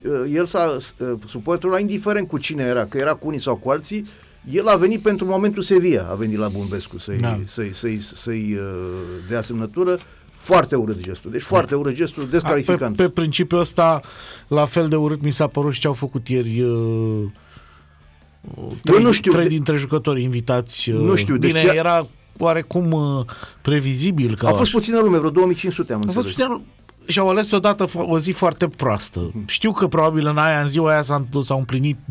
El suporterul, indiferent cu cine era, că era cu unii sau cu alții, el a venit pentru momentul Sevilla, a venit la Bumbescu să-i dea semnătură. Foarte urât gestul, deci foarte urât gestul, descalificant. Pe principiul ăsta, la fel de urât mi s-a părut și ce au făcut ieri trei dintre jucători invitați. Nu știu. Bine, era oarecum previzibil. A fost puțină lume, vreo 2500 am înțeles. Și au ales odată o zi foarte proastă. Știu că probabil în ziua aia s-au împlinit